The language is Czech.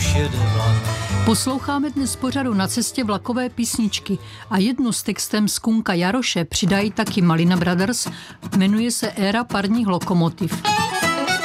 už jede vlak. Posloucháme dnes pořadu Na cestě vlakové písničky a jednu s textem Skunka Jaroše přidají taky Malina Brothers, jmenuje se Éra parních lokomotiv.